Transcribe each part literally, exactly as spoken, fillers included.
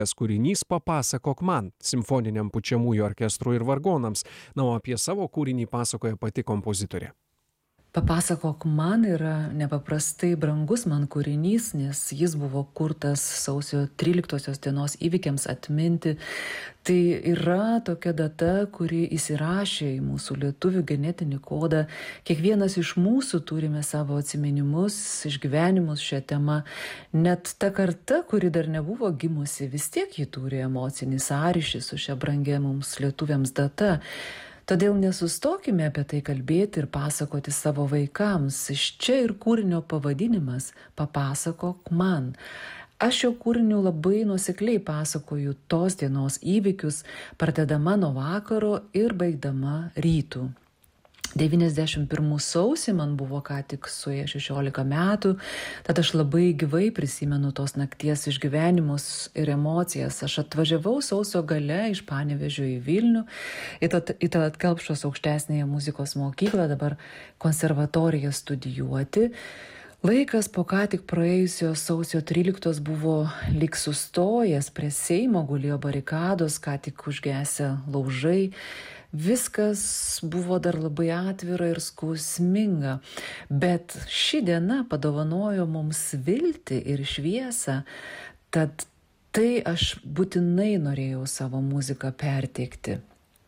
kūrinys "Papasakok man" simfoniniam pučiamųjų orkestrui ir vargonams. Na, o apie savo kūrinį pasakoja pati kompozitorė. Papasakok man yra nepaprastai brangus man kūrinys, nes jis buvo kurtas sausio tryliktosios dienos įvykiams atminti. Tai yra tokia data, kuri įsirašė į mūsų lietuvių genetinį kodą. Kiekvienas iš mūsų turime savo atsiminimus, išgyvenimus šią temą. Net ta karta, kuri dar nebuvo gimusi, vis tiek ji turi emocinį sąryšį su šia brangia mums lietuviams data. Todėl nesustokime apie tai kalbėti ir pasakoti savo vaikams. Iš čia ir kūrinio pavadinimas "Papasakok man". Aš šio kūriniu labai nuosekliai pasakoju tos dienos įvykius, pradedama nuo vakaro ir baigdama rytų. devyniasdešimt pirmų sausį man buvo ką tik suėję šešiolika metų, tad aš labai gyvai prisimenu tos nakties išgyvenimus ir emocijas. Aš atvažiavau sausio gale iš Panevėžio į Vilnių, į Tallat Kelpšos aukštesnėje muzikos mokyklą, dabar konservatoriją studijuoti. Laikas po ką tik praėjusios sausio tryliktos buvo lyg sustojęs, prie Seimo gulėjo barikados, ką tik užgesę laužai. Viskas buvo dar labai atvira ir skausminga, bet ši diena padovanojo mums viltį ir šviesą, tad tai aš būtinai norėjau savo muziką perteikti.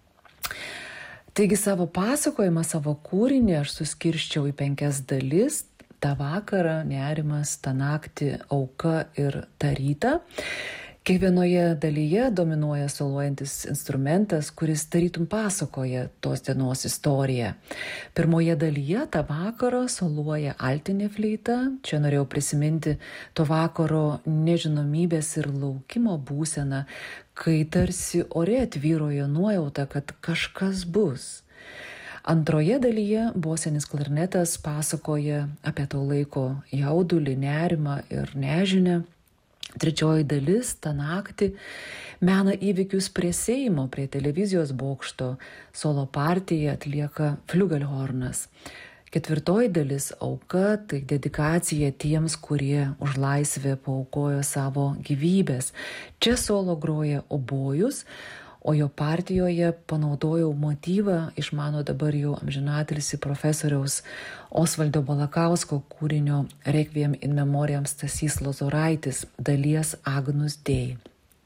Taigi savo pasakojimą, savo kūrinį aš suskirščiau į penkias dalis: tą vakarą, nerimas, tą naktį, auka ir tą rytą. Kiekvienoje dalyje dominuoja soluojantis instrumentas, kuris tarytum pasakoja tos dienos istoriją. Pirmoje dalyje tą vakarą soluoja altinė fleita. Čia norėjau prisiminti to vakaro nežinomybės ir laukimo būseną, kai tarsi ore atvyrojo nuojauta, kad kažkas bus. Antroje dalyje bosinis klarnetas pasakoja apie to laiko jaudulį, nerimą ir nežinią. Trečioji dalis, tą naktį, mena įvykius prie Seimo, prie televizijos bokšto. Solo partiją atlieka fliugelhornas. Ketvirtoji dalis, auka, tai dedikacija tiems, kurie už laisvę paaukojo savo gyvybės. Čia solo groja obojus, o jo partijoje panaudojau motyvą iš mano dabar jau amžinatilsį profesoriaus Osvaldo Balakausko kūrinio Requiem in memoriam Stasys Lozoraitis, dalies Agnus Dei.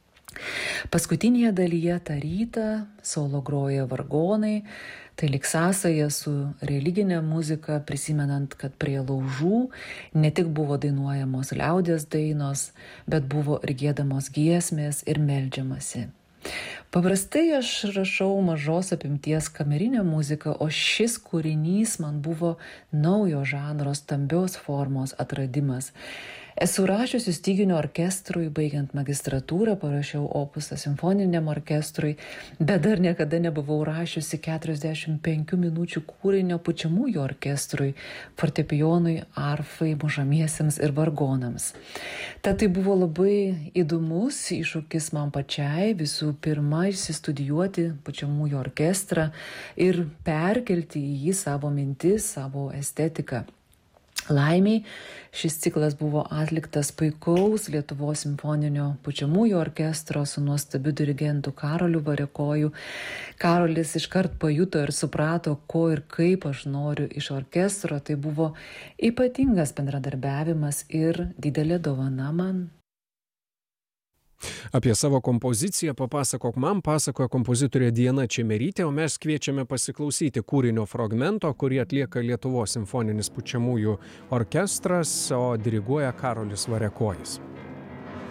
Paskutinėje dalyje tą rytą solo groja vargonai, tai lyg sąsaja su religinė muzika, prisimenant, kad prie laužų ne tik buvo dainuojamos liaudies dainos, bet buvo ir giedamos giesmės ir meldžiamasi. Paprastai aš rašau mažos apimties kamerinę muziką, o šis kūrinys man buvo naujo žanro, stambios formos atradimas. Esu rašiusi styginių orkestrui, baigiant magistratūrą, parašiau opusą simfoniniam orkestrui, bet dar niekada nebuvau rašiusi keturiasdešimt penkių minučių kūrinio pučiamųjų orkestrui, fortepijonui, arfai, mušamiesiems ir vargonams. Tad tai buvo labai įdomus iššūkis man pačiai, visų pirma, išsistudijuoti pučiamųjų orkestrą ir perkelti į jį savo mintis, savo estetiką. Laimiai, šis ciklas buvo atliktas puikaus Lietuvos simfoninio pučiamųjų orkestro su nuostabiu dirigentu Karoliu Variakoju. Karolis iškart pajuto ir suprato, ko ir kaip aš noriu iš orkestro. Tai buvo ypatingas bendradarbiavimas ir didelė dovana man. Apie savo kompoziciją "Papasakok man" pasakoja kompozitorė Diana Čemerytė, o mes kviečiame pasiklausyti kūrinio fragmento, kurį atlieka Lietuvos simfoninis pučiamųjų orkestras, o diriguoja Karolis Variakojis.